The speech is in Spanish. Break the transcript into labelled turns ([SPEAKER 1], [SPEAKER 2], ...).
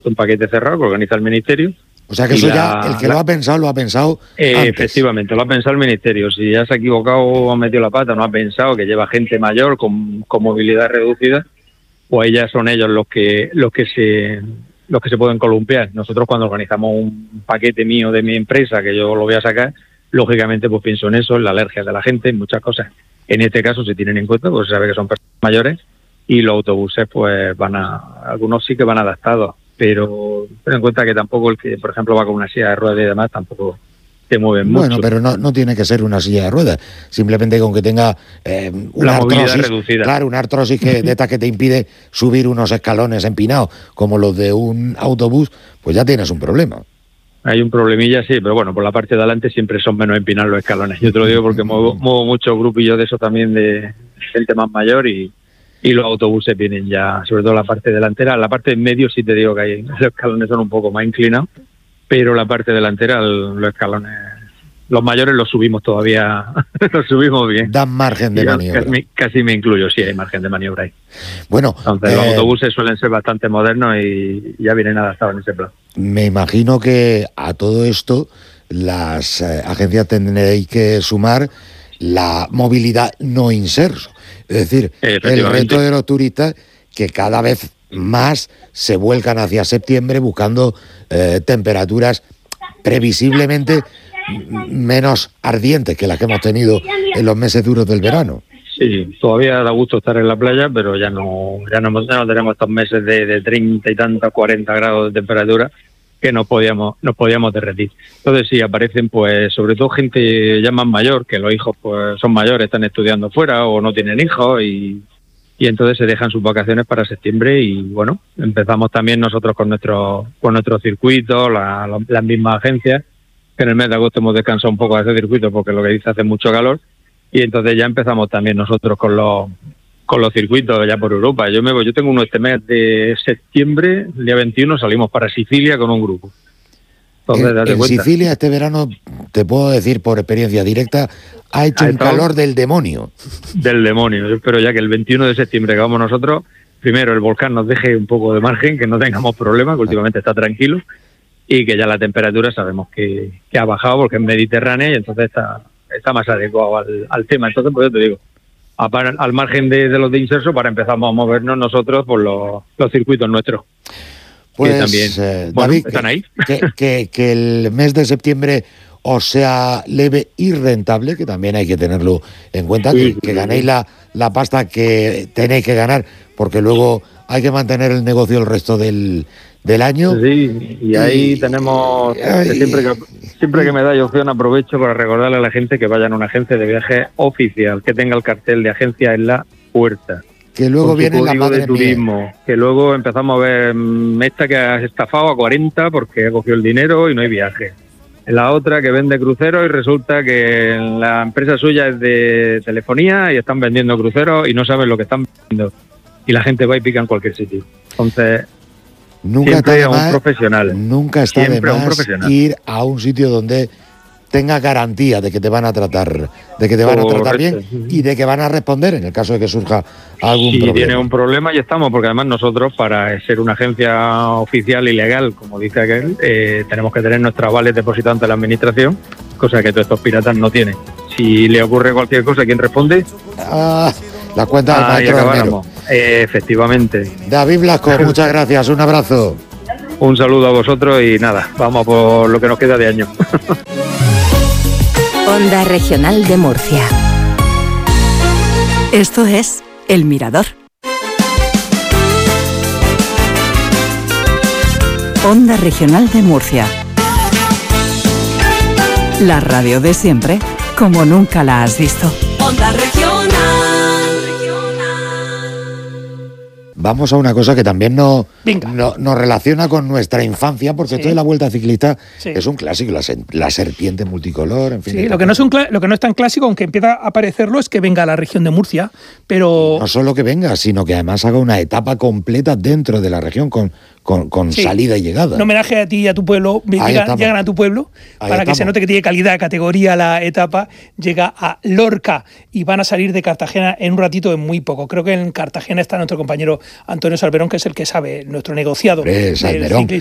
[SPEAKER 1] un paquete cerrado que organiza el Ministerio.
[SPEAKER 2] O sea que eso ya, el que lo ha pensado antes.
[SPEAKER 1] Efectivamente, lo ha pensado el Ministerio. Si ya se ha equivocado o ha metido la pata, no ha pensado que lleva gente mayor con movilidad reducida, pues ya son ellos los que se pueden columpiar. Nosotros cuando organizamos un paquete mío de mi empresa, que yo lo voy a sacar, lógicamente pues pienso en eso, en la alergia de la gente, en muchas cosas. En este caso se tienen en cuenta, pues se sabe que son personas mayores y los autobuses pues algunos sí que van adaptados, pero ten en cuenta que tampoco el que, por ejemplo, va con una silla de ruedas y demás, tampoco te mueven mucho.
[SPEAKER 2] Bueno, pero no tiene que ser una silla de ruedas, simplemente con que tenga una artrosis reducida. Claro, una artrosis de esta que te impide subir unos escalones empinados, como los de un autobús, pues ya tienes un problema.
[SPEAKER 1] Hay un problemilla, sí, pero bueno, por la parte de adelante siempre son menos empinados los escalones. Yo te lo digo porque muevo muchos grupillos de eso también, de gente más mayor, y los autobuses vienen ya, sobre todo la parte delantera. La parte en medio sí te digo que los escalones son un poco más inclinados, pero la parte delantera, los escalones, los mayores los subimos todavía, los subimos bien.
[SPEAKER 2] Dan margen de maniobra.
[SPEAKER 1] Casi me incluyo, sí, hay margen de maniobra ahí.
[SPEAKER 2] Bueno,
[SPEAKER 1] entonces, los autobuses suelen ser bastante modernos y ya vienen adaptados en ese plan.
[SPEAKER 2] Me imagino que a todo esto las agencias tendréis que sumar la movilidad no inserso. Es decir, el reto de los turistas que cada vez más se vuelcan hacia septiembre buscando temperaturas previsiblemente menos ardientes que las que hemos tenido en los meses duros del verano.
[SPEAKER 1] Sí, todavía da gusto estar en la playa, pero ya no tenemos estos meses de 30 y tantos, 40 grados de temperatura que nos podíamos derretir. Entonces sí, aparecen pues sobre todo gente ya más mayor, que los hijos pues son mayores, están estudiando fuera o no tienen hijos y entonces se dejan sus vacaciones para septiembre y bueno, empezamos también nosotros con nuestros circuitos, las mismas agencias, que en el mes de agosto hemos descansado un poco de ese circuito porque lo que dice hace mucho calor y entonces ya empezamos también nosotros con los circuitos ya por Europa. Yo tengo uno este mes de septiembre, el día 21 salimos para Sicilia con un grupo. Entonces,
[SPEAKER 2] en Sicilia este verano, te puedo decir por experiencia directa, ha hecho un calor del demonio.
[SPEAKER 1] Del demonio. Yo espero ya que el 21 de septiembre que vamos nosotros, primero el volcán nos deje un poco de margen, que no tengamos problemas, que últimamente está tranquilo, y que ya la temperatura sabemos que ha bajado porque es mediterránea y entonces está más adecuado al tema. Entonces, pues yo te digo, al margen de los de inserso, para empezar a movernos nosotros por los circuitos nuestros.
[SPEAKER 2] Pues,
[SPEAKER 1] que también,
[SPEAKER 2] David,
[SPEAKER 1] están ahí.
[SPEAKER 2] Que el mes de septiembre os sea leve y rentable, que también hay que tenerlo en cuenta, que ganéis la pasta que tenéis que ganar, porque luego hay que mantener el negocio el resto del año.
[SPEAKER 1] Sí, y ahí tenemos, siempre que me dais opción, aprovecho para recordarle a la gente que vayan a una agencia de viajes oficial, que tenga el cartel de agencia en la puerta.
[SPEAKER 2] Que luego viene la madre
[SPEAKER 1] de turismo, mía. Que luego empezamos a ver esta que ha estafado a 40 porque ha cogido el dinero y no hay viaje. La otra que vende cruceros y resulta que la empresa suya es de telefonía y están vendiendo cruceros y no saben lo que están vendiendo. Y la gente va y pica en cualquier sitio. Entonces,
[SPEAKER 2] nunca
[SPEAKER 1] siempre
[SPEAKER 2] está
[SPEAKER 1] a un profesional.
[SPEAKER 2] Nunca está de más ir a un sitio donde tenga garantía de que te van a tratar, de que te van a tratar bien y de que van a responder en el caso de que surja algún problema. Si
[SPEAKER 1] tiene un problema, ya estamos, porque además nosotros, para ser una agencia oficial y legal, como dice aquel, tenemos que tener nuestros avales depositados ante la administración, cosa que todos estos piratas no tienen. Si le ocurre cualquier cosa, ¿quién responde?
[SPEAKER 2] La cuenta del maestro Armero.
[SPEAKER 1] Efectivamente.
[SPEAKER 2] David Blasco, muchas gracias, un abrazo.
[SPEAKER 1] Un saludo a vosotros y nada, vamos por lo que nos queda de año.
[SPEAKER 3] Onda Regional de Murcia. Esto es El Mirador. Onda Regional de Murcia. La radio de siempre, como nunca la has visto. Onda Regional.
[SPEAKER 2] Vamos a una cosa que también nos relaciona con nuestra infancia, porque esto de la Vuelta Ciclista es un clásico, la serpiente multicolor, en fin.
[SPEAKER 4] Sí, lo que no es tan clásico, aunque empieza a aparecerlo, es que venga a la región de Murcia, pero...
[SPEAKER 2] No solo que venga, sino que además haga una etapa completa dentro de la región, con sí, salida y llegada.
[SPEAKER 4] Un homenaje a ti y a tu pueblo, llegan a tu pueblo, para que se note que tiene calidad, categoría la etapa, llega a Lorca y van a salir de Cartagena en un ratito, en muy poco. Creo que en Cartagena está nuestro compañero Antonio Salmerón, que es el que sabe, nuestro negociado.
[SPEAKER 2] Salmerón.